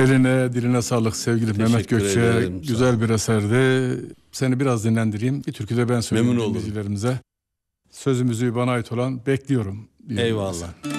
Eline diline sağlık sevgili Mehmet Gökçe. ederim, Güzel bir eserdi. Seni biraz dinlendireyim. Bir türkü de ben söyleyeyim Memnun olurum. dinleyicilerimize. Sözümüzü bana ait olan Bekliyorum diyorum. Eyvallah. Mesela.